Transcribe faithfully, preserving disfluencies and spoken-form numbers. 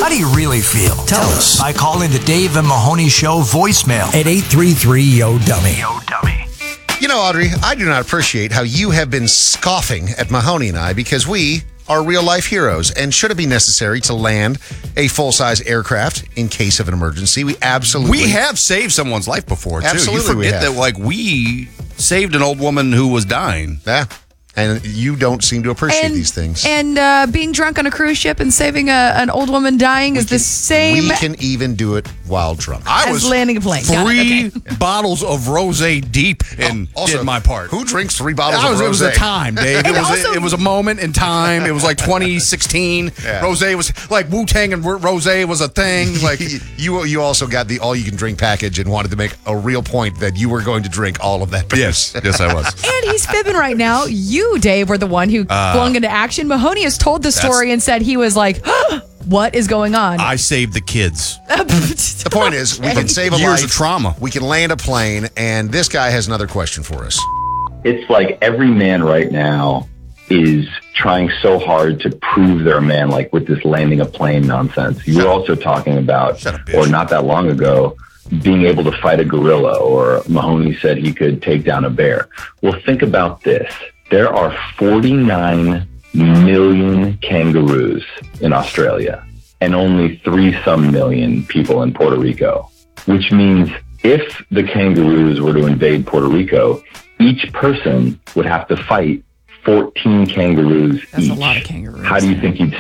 How do you really feel? Tell us. By calling the Dave and Mahoney Show voicemail At eight three three, yo dummy. Yo, dummy. You know, Audrey, I do not appreciate how you have been scoffing at Mahoney and I because we are real-life heroes. And should it be necessary to land a full-size aircraft in case of an emergency, we absolutely... We have saved someone's life before, too. Absolutely You we forget have. that, like, we saved an old woman who was dying. Yeah. And you don't seem to appreciate And, these things. and uh, being drunk on a cruise ship and saving a, an old woman dying is the same We can even do it while drunk. I as was landing a plane. Got it, three bottles of rosé deep and Also, did my part. Who drinks three bottles That was, of it was rosé? a time, Dave. It And was, also- a, it was a moment in time. It was like twenty sixteen. Yeah. Rosé was like Wu-Tang and r- rosé was a thing. Like you, you also got the all-you-can-drink package and wanted to make a real point that you were going to drink all of that. yes, yes, I was. And he's fibbing right now. You, Dave, were the one who Uh, flung into action. Mahoney has told the story and said he was like, what is going on? I saved the kids. The point is, we can save a Years life. of trauma. We can land a plane, and this guy has another question for us. It's like every man right now is trying so hard to prove they're a man, like with this landing a plane nonsense. You were also talking about, Shut up, bitch. or not that long ago, being able to fight a gorilla, or Mahoney said he could take down a bear. Well, think about this. There are forty-nine million kangaroos in Australia and only three some million people in Puerto Rico, which means if the kangaroos were to invade Puerto Rico, each person would have to fight fourteen kangaroos That's each. a lot of kangaroos. How do you think you'd